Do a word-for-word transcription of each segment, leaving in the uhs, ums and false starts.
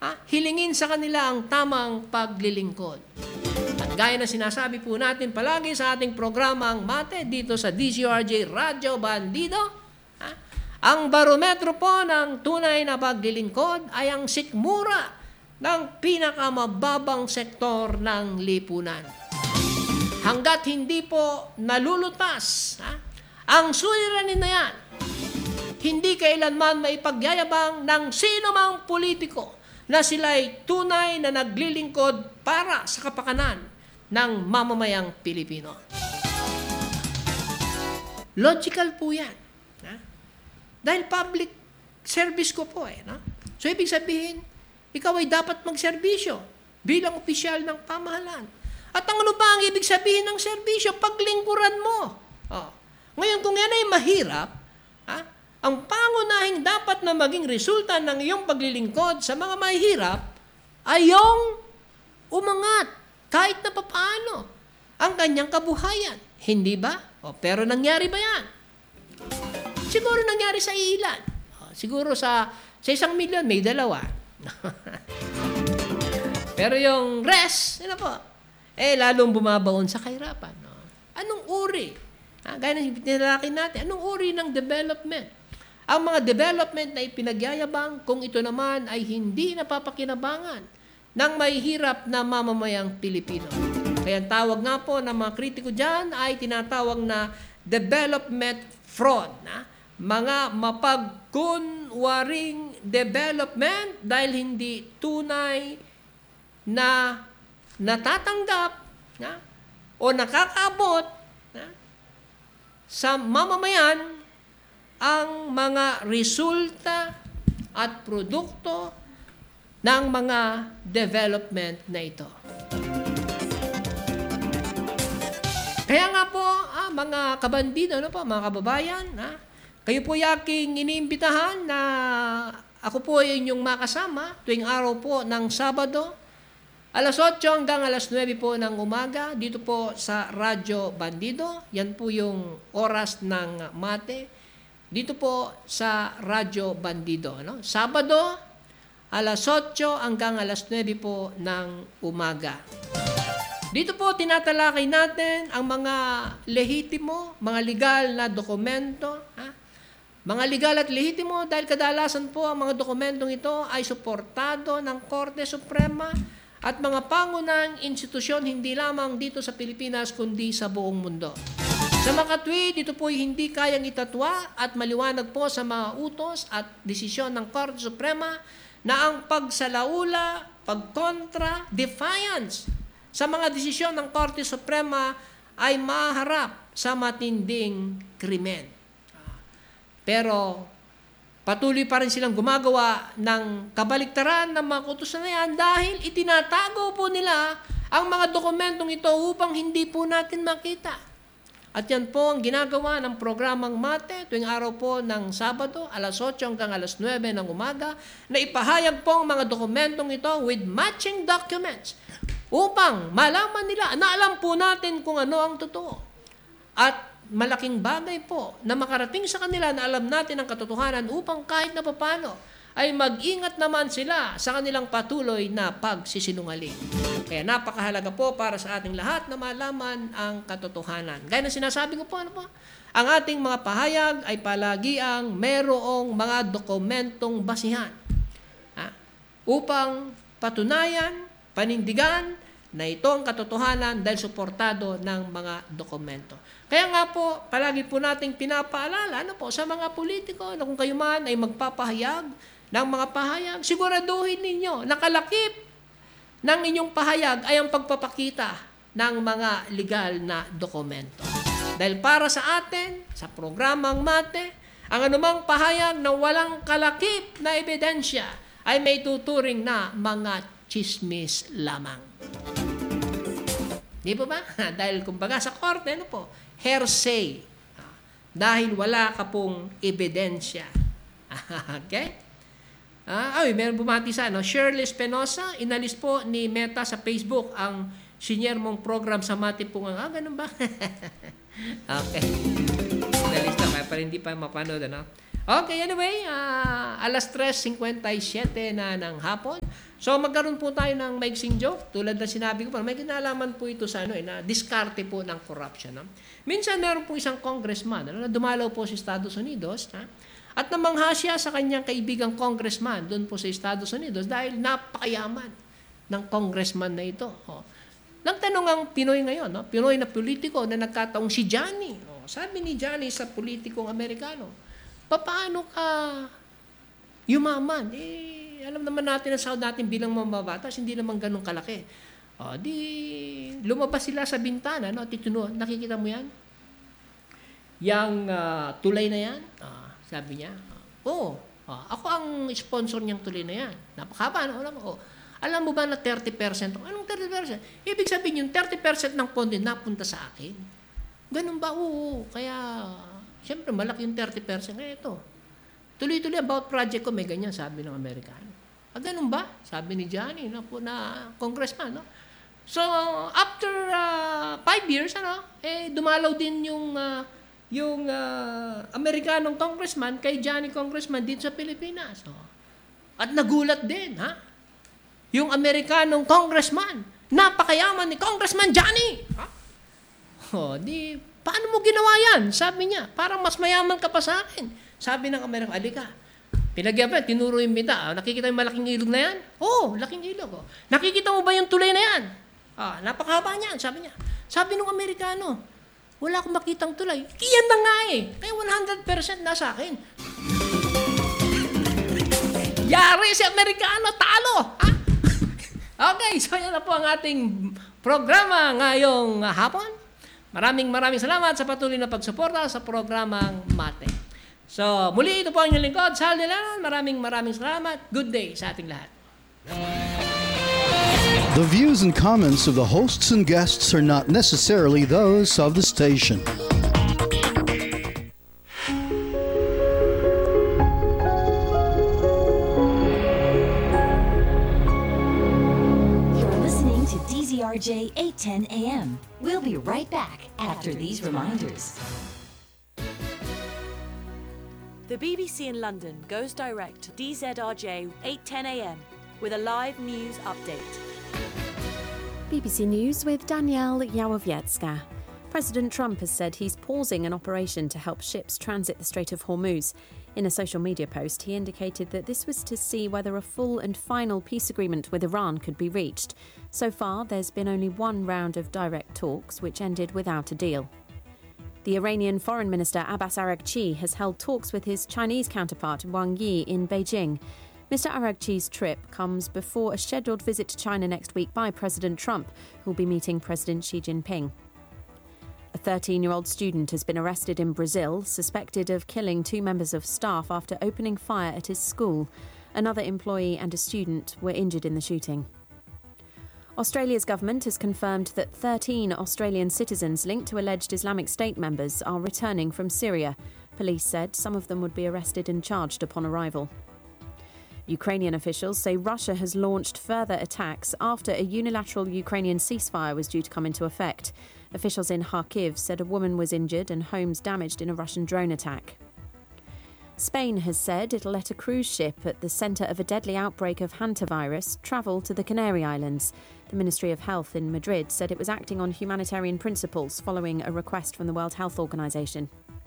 ha, hilingin sa kanila ang tamang paglilingkod. At gaya na sinasabi po natin palagi sa ating programang Mate dito sa D Z R J Radyo Bandido, ha, ang barometro po ng tunay na paglilingkod ay ang sikmura ng pinakamababang sektor ng lipunan. Hanggat hindi po nalulutas ha, ang suliranin na yan, hindi kailanman maipagyayabang ng sino mang politiko na sila'y tunay na naglilingkod para sa kapakanan ng mamamayang Pilipino. Logical po yan. Ha? Dahil public service ko po eh. No? So ibig sabihin, ikaw ay dapat magserbisyo bilang opisyal ng pamahalaan. At ang ano ba ang ibig sabihin ng serbisyo? Paglingkuran mo. Oh. Ngayon, kung yan ay mahirap, ha, ang pangunahing dapat na maging resulta ng iyong paglilingkod sa mga mahirap ay yung umangat kahit na papaano ang kanyang kabuhayan. Hindi ba? O, pero nangyari ba yan? Siguro nangyari sa ilan. O, siguro sa, sa isang milyon, may dalawa. Pero yung rest, ano po, eh lalong bumabaon sa kahirapan. No? Anong uri? Ha, gaya ng tinalaki natin, anong uri ng development? Ang mga development na ipinagyayabang, kung ito naman ay hindi napapakinabangan ng mahihirap na mamamayang Pilipino. Kaya ang tawag nga po ng mga kritiko dyan ay tinatawag na development fraud. Na? Mga mapagkunwaring development dahil hindi tunay na natatanggap na, o nakakaabot na, sa mamamayan ang mga resulta at produkto ng mga development na ito. Kaya nga po, ah, mga kabandido, ano po, mga kababayan, ah, kayo po yaking iniimbitahan na ako po ay inyong makasama tuwing araw po ng Sabado, alas otso hanggang alas nuwebe po ng umaga, dito po sa Radyo Bandido. Yan po yung oras ng Mate. Dito po sa Radyo Bandido. No? Sabado, alas otso hanggang alas nuwebe po ng umaga. Dito po tinatalakay natin ang mga lehitimo, mga legal na dokumento. Ha? Mga legal at lehitimo dahil kadalasan po ang mga dokumentong ito ay suportado ng Korte Suprema at mga pangunahing institusyon hindi lamang dito sa Pilipinas kundi sa buong mundo. Sa makatwi, dito po hindi kayang itatwa at maliwanag po sa mga utos at desisyon ng Korte Suprema na ang pagsalaula, pagkontra, defiance sa mga desisyon ng Korte Suprema ay maharap sa matinding krimen. Pero patuloy pa rin silang gumagawa ng kabaliktaran ng mga kutusan na yan dahil itinatago po nila ang mga dokumentong ito upang hindi po natin makita. At yan po ang ginagawa ng programang Mate tuwing araw po ng Sabado, alas otso hanggang alas nuwebe ng umaga, na ipahayag po ang mga dokumentong ito with matching documents upang malaman nila na alam po natin kung ano ang totoo. At malaking bagay po na makarating sa kanila na alam natin ang katotohanan upang kahit na papano ay mag-ingat naman sila sa kanilang patuloy na pagsisinungaling. Kaya napakahalaga po para sa ating lahat na malaman ang katotohanan. Gaya na sinasabi ko po, ano po, ang ating mga pahayag ay palagi ang merong mga dokumentong basihan ha? Upang patunayan, panindigan na ito ang katotohanan dahil suportado ng mga dokumento. Kaya nga po, palagi po nating pinapaalala ano po, sa mga politiko na kung kayo man ay magpapahayag ng mga pahayag, siguraduhin ninyo, nakalakip ng inyong pahayag ay ang pagpapakita ng mga legal na dokumento. Dahil para sa atin, sa programang Mate, ang anumang pahayag na walang kalakip na ebidensya ay may tuturing na mga chismis lamang. Di ba ba? Dahil kumbaga sa korte, ano po? Hearsay. Dahil wala ka pong ebidensya. Okay? Ah, ay, meron bumati sa, no? Shirley Espinosa, inalis po ni Meta sa Facebook ang senior mong program sa Mate po. Ah, ganun ba? Okay. Inalis na, kaya pa hindi pa mapanood, ano? Okay, anyway, uh, alas tres fifty-seven na ng hapon. So magkaroon po tayo ng maiksing joke. Tulad na sinabi ko pa, may kinalaman po ito sa ano, eh, na diskarte po ng corruption. No? Minsan meron po isang congressman ano, na dumalaw po sa Estados Unidos. Ha? At namangha siya sa kanyang kaibigang congressman doon po sa Estados Unidos dahil napakayaman ng congressman na ito. Oh. Nagtanong ang Pinoy ngayon, no? Pinoy na politiko na nagkataong si Johnny. Oh. Sabi ni Johnny sa politikong Amerikano, paano ka yumaman? Eh, alam naman natin ang sahod natin bilang mamabatas, hindi naman ganun kalaki. O, di, lumabas sila sa bintana, no? Tituno, nakikita mo yan? Yang uh, tulay na yan? Uh, sabi niya, oo, oh, ako ang sponsor niyang tulay na yan. Napakaba, no? Alam mo, oh, alam mo ba na thirty percent? Anong thirty percent? Ibig sabihin yung thirty percent ng pondo napunta sa akin. Ganun ba? Oo, kaya... Siyempre, malaki yung thirty percent. Eh, ito. Tuloy-tuloy about project ko, may ganyan, sabi ng Amerikano. Ah, ganun ba? Sabi ni Johnny, na, po, na congressman, no? So, after uh, five years, ano, eh, dumalaw din yung, uh, yung uh, Amerikanong congressman kay Johnny congressman dito sa Pilipinas. Oh. At nagulat din, ha? Yung Amerikanong congressman, napakayaman ni Congressman Johnny. Ha? Oh, di... Paano mo ginawa yan? Sabi niya, parang mas mayaman ka pa sa akin. Sabi ng Amerika, alika. Pinagyan pa, tinuro yung bita. Ah, nakikita yung malaking ilog na yan? Oo, oh, laking ilog. Oh. Nakikita mo ba yung tulay na yan? Ah, napakahaba niyan, sabi niya. Sabi ng Amerikano, wala akong makitang tulay. Iyan na nga eh. Kaya one hundred percent nasa akin. Yari si Amerikano, talo! Ha? Okay, so yan na po ang ating programa ngayong hapon. Maraming maraming salamat sa patuloy na pagsuporta sa programang Mate. So, muli ito po ang inyong lingkod, Sal de Leon. Maraming maraming salamat. Good day sa ating lahat. The views and comments of the hosts and guests are not necessarily those of the station. R J eight ten A M. We'll be right back after these reminders. The B B C in London goes direct to D Z R J eight ten A M with a live news update. B B C News with Danielle Yawowiecka. President Trump has said he's pausing an operation to help ships transit the Strait of Hormuz. In a social media post, he indicated that this was to see whether a full and final peace agreement with Iran could be reached. So far, there's been only one round of direct talks, which ended without a deal. The Iranian Foreign Minister Abbas Araghchi has held talks with his Chinese counterpart Wang Yi in Beijing. Mister Araghchi's trip comes before a scheduled visit to China next week by President Trump, who'll be meeting President Xi Jinping. A thirteen-year-old student has been arrested in Brazil, suspected of killing two members of staff after opening fire at his school. Another employee and a student were injured in the shooting. Australia's government has confirmed that thirteen Australian citizens linked to alleged Islamic State members are returning from Syria. Police said some of them would be arrested and charged upon arrival. Ukrainian officials say Russia has launched further attacks after a unilateral Ukrainian ceasefire was due to come into effect. Officials in Kharkiv said a woman was injured and homes damaged in a Russian drone attack. Spain has said it'll let a cruise ship at the centre of a deadly outbreak of hantavirus travel to the Canary Islands. The Ministry of Health in Madrid said it was acting on humanitarian principles following a request from the World Health Organization.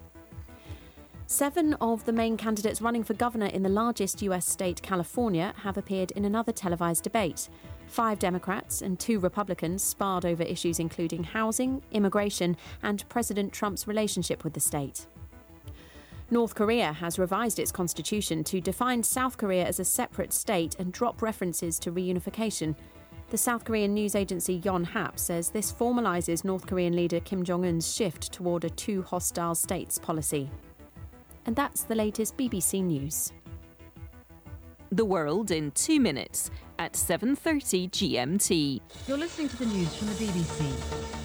Seven of the main candidates running for governor in the largest U S state, California, have appeared in another televised debate. Five Democrats and two Republicans sparred over issues including housing, immigration, and President Trump's relationship with the state. North Korea has revised its constitution to define South Korea as a separate state and drop references to reunification. The South Korean news agency Yonhap says this formalises North Korean leader Kim Jong-un's shift toward a two hostile states policy. And that's the latest B B C News. The world in two minutes at seven thirty G M T. You're listening to the news from the B B C.